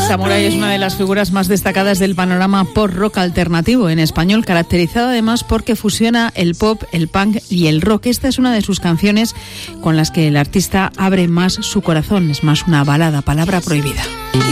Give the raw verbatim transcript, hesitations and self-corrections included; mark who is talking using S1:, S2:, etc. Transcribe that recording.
S1: Samurai es una de las figuras más destacadas del panorama pop-rock alternativo en español, caracterizado además porque fusiona el pop, el punk y el rock. Esta es una de sus canciones con las que el artista abre más su corazón, es más una balada, Palabra Prohibida.